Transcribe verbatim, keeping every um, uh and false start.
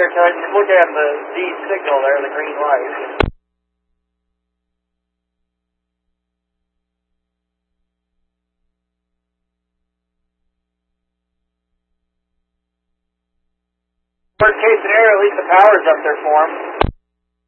touch. Look at the D signal there, the green light. Worst case scenario, at least the power's up there for them.